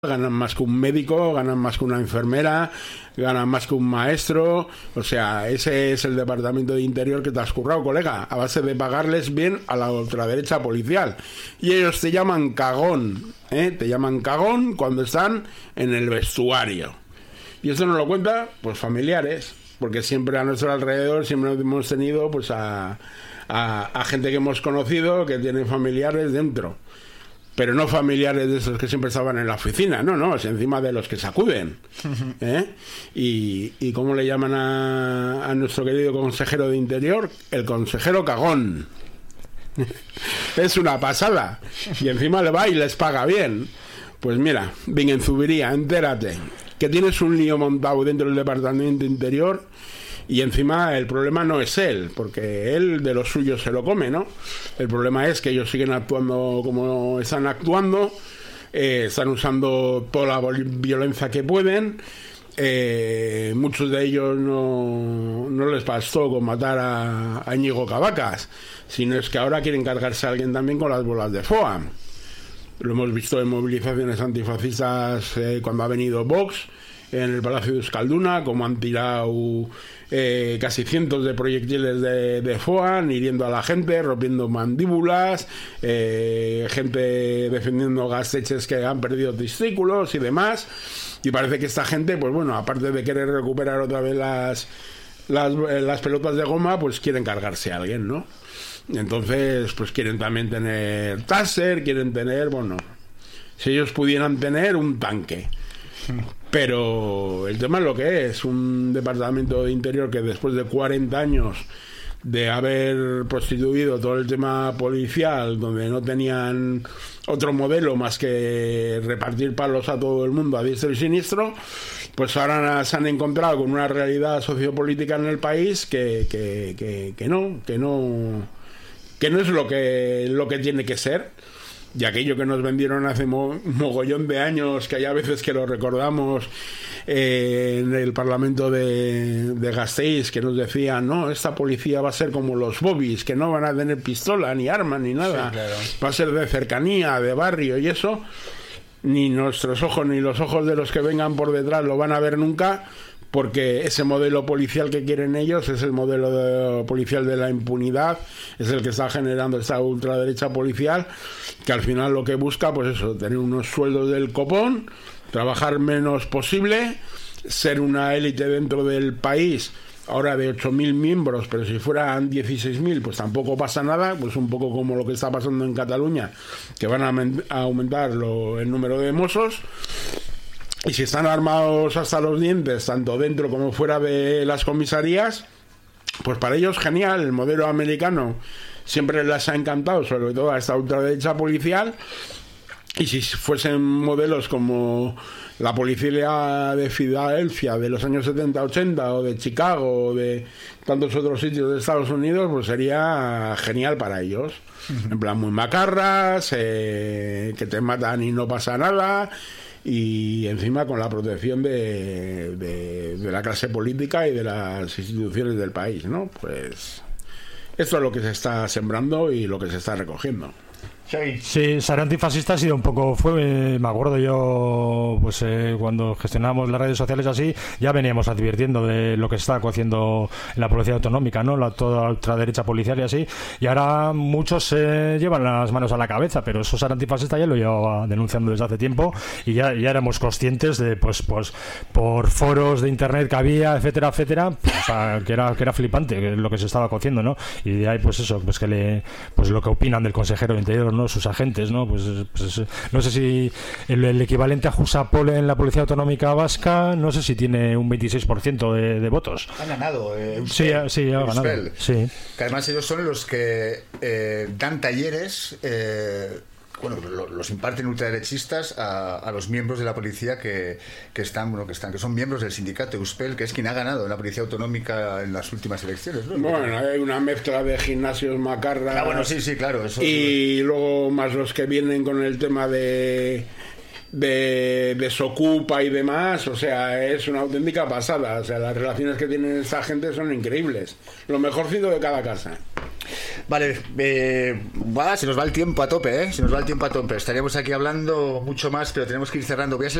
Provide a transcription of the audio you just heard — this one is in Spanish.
ganan más que un médico, ganan más que una enfermera, ganan más que un maestro. O sea, ese es el departamento de Interior que te has currado, colega, a base de pagarles bien a la ultraderecha policial. Y ellos te llaman cagón, te llaman cagón cuando están en el vestuario. Y esto nos lo cuenta, pues, familiares, porque siempre a nuestro alrededor siempre hemos tenido, pues, a gente que hemos conocido que tienen familiares dentro. Pero no familiares de esos que siempre estaban en la oficina, no, es encima de los que sacuden. Y ¿cómo le llaman a nuestro querido consejero de Interior? El consejero cagón. Es una pasada. Y encima le va y les paga bien. Pues mira, Zubiría, entérate que tienes un lío montado dentro del departamento de Interior. Y encima el problema no es él, porque él de lo suyo se lo come, ¿no? El problema es que ellos siguen actuando como están actuando, están usando toda la violencia que pueden. Muchos de ellos no les bastó con matar a Íñigo Cabacas, sino es que ahora quieren cargarse a alguien también con las bolas de FOA. Lo hemos visto en movilizaciones antifascistas cuando ha venido Vox en el Palacio de Euskalduna, como han tirado casi cientos de proyectiles de FOA, hiriendo a la gente, rompiendo mandíbulas, gente defendiendo gasteches que han perdido testículos y demás. Y parece que esta gente, pues bueno, aparte de querer recuperar otra vez las pelotas de goma, pues quieren cargarse a alguien, ¿no? Entonces, pues quieren también tener Taser, quieren tener, bueno, si ellos pudieran tener un tanque. Pero el tema es lo que es un departamento de Interior que después de 40 años de haber prostituido todo el tema policial, donde no tenían otro modelo más que repartir palos a todo el mundo a diestro y siniestro, pues ahora se han encontrado con una realidad sociopolítica en el país que no es lo que tiene que ser. Y aquello que nos vendieron hace mogollón de años, que hay a veces que lo recordamos en el Parlamento de Gasteiz, que nos decían, no, esta policía va a ser como los bobbies, que no van a tener pistola, ni armas, ni nada. Sí, claro. Va a ser de cercanía, de barrio, y eso ni nuestros ojos ni los ojos de los que vengan por detrás lo van a ver nunca, porque ese modelo policial que quieren ellos es el modelo policial de la impunidad, es el que está generando esta ultraderecha policial, que al final lo que busca, pues eso, tener unos sueldos del copón, trabajar menos posible, ser una élite dentro del país, ahora de 8.000 miembros, pero si fueran 16.000, pues tampoco pasa nada, pues un poco como lo que está pasando en Cataluña, que van a aumentar el número de mozos. Y si están armados hasta los dientes, tanto dentro como fuera de las comisarías, pues para ellos genial. El modelo americano siempre les ha encantado, sobre todo a esta ultraderecha policial. Y si fuesen modelos como la policía de Filadelfia de los años 70-80, o de Chicago, o de tantos otros sitios de Estados Unidos, pues sería genial para ellos. En plan, muy macarras, que te matan y no pasa nada, y encima con la protección de la clase política y de las instituciones del país, ¿no? Pues esto es lo que se está sembrando y lo que se está recogiendo. Sí, ser antifascista ha sido un poco, me acuerdo yo, pues cuando gestionábamos las redes sociales así, ya veníamos advirtiendo de lo que se estaba cociendo en la policía autonómica, ¿no? Toda la ultraderecha policial y así, y ahora muchos llevan las manos a la cabeza, pero eso ser antifascista ya lo llevaba denunciando desde hace tiempo, y ya éramos conscientes de, pues por foros de internet que había, etcétera, etcétera, pues, o sea, que era flipante lo que se estaba cociendo, ¿no? Y de ahí, pues eso, pues lo que opinan del consejero de Interior, ¿no? Sus agentes, ¿no? Pues no sé si el equivalente a Jusapol en la Policía Autonómica Vasca, no sé si tiene un 26% de votos. Han ganado. Sí, ha ganado. Sí. Que además ellos son los que dan talleres, los imparten ultraderechistas a los miembros de la policía que son miembros del sindicato Euspel, que es quien ha ganado en la policía autonómica en las últimas elecciones, ¿no? Bueno, hay una mezcla de gimnasios macarras. Sí, claro. Eso, y luego más los que vienen con el tema de Desocupa y demás, o sea, es una auténtica pasada. O sea, las relaciones que tienen esta gente son increíbles. Lo mejorcito de cada casa. Vale, se nos va el tiempo a tope, ¿eh? Se nos va el tiempo a tope. Estaríamos aquí hablando mucho más, pero tenemos que ir cerrando. Voy a